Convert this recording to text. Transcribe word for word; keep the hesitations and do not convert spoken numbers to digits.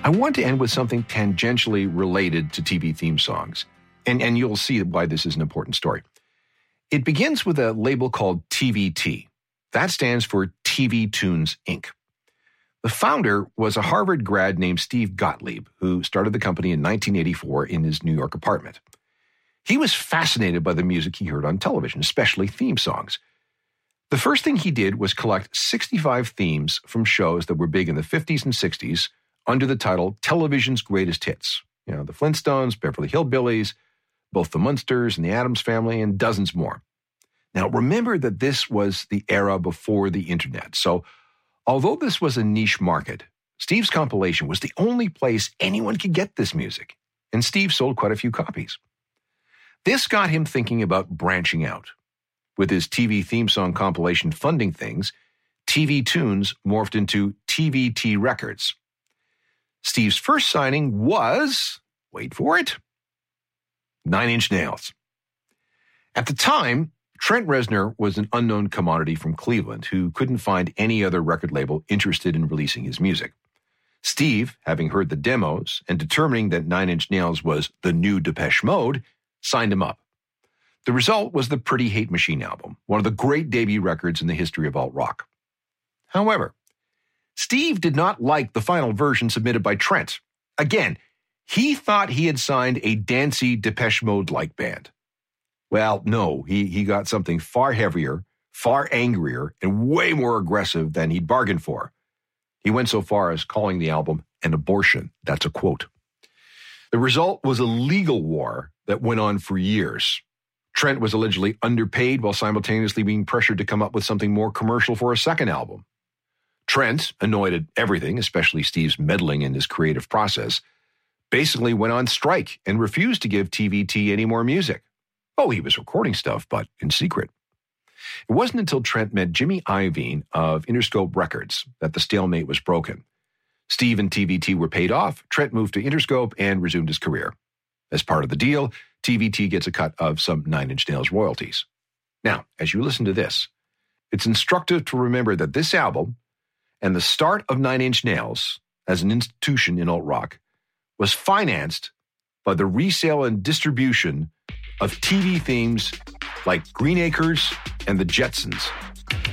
I want to end with something tangentially related to T V theme songs, and, and you'll see why this is an important story. It begins with a label called T V T. That stands for T V Tunes, Incorporated. The founder was a Harvard grad named Steve Gottlieb, who started the company in nineteen eighty-four in his New York apartment. He was fascinated by the music he heard on television, especially theme songs. The first thing he did was collect sixty-five themes from shows that were big in the fifties and sixties under the title Television's Greatest Hits. You know, the Flintstones, Beverly Hillbillies, both the Munsters and the Addams Family, and dozens more. Now, remember that this was the era before the internet, so although this was a niche market, Steve's compilation was the only place anyone could get this music, and Steve sold quite a few copies. This got him thinking about branching out. With his T V theme song compilation funding things, T V Tunes morphed into T V T Records. Steve's first signing was, wait for it, Nine Inch Nails. At the time, Trent Reznor was an unknown commodity from Cleveland who couldn't find any other record label interested in releasing his music. Steve, having heard the demos and determining that Nine Inch Nails was the new Depeche Mode, signed him up. The result was the Pretty Hate Machine album, one of the great debut records in the history of alt-rock. However, Steve did not like the final version submitted by Trent. Again, he thought he had signed a dancey Depeche Mode-like band. Well, no, he, he got something far heavier, far angrier, and way more aggressive than he'd bargained for. He went so far as calling the album an abortion. That's a quote. The result was a legal war that went on for years. Trent was allegedly underpaid while simultaneously being pressured to come up with something more commercial for a second album. Trent, annoyed at everything, especially Steve's meddling in his creative process, basically went on strike and refused to give T V T any more music. Oh, he was recording stuff, but in secret. It wasn't until Trent met Jimmy Iovine of Interscope Records that the stalemate was broken. Steve and T V T were paid off, Trent moved to Interscope and resumed his career. As part of the deal, T V T gets a cut of some Nine Inch Nails royalties. Now, as you listen to this, it's instructive to remember that this album and the start of Nine Inch Nails as an institution in alt-rock was financed by the resale and distribution of T V themes like Green Acres and the Jetsons.